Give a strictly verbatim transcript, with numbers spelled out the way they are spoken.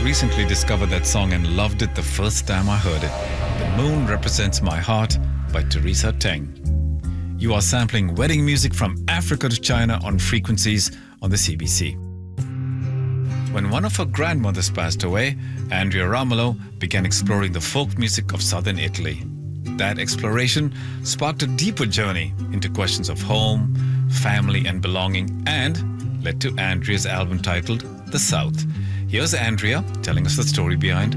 recently discovered that song and loved it the first time I heard it. The Moon Represents My Heart by Teresa Teng. You are sampling wedding music from Africa to China on Frequencies on the C B C. When one of her grandmothers passed away, Andrea Ramelow began exploring the folk music of southern Italy. That exploration sparked a deeper journey into questions of home, family and belonging, and led to Andrea's album titled The South. Here's Andrea telling us the story behind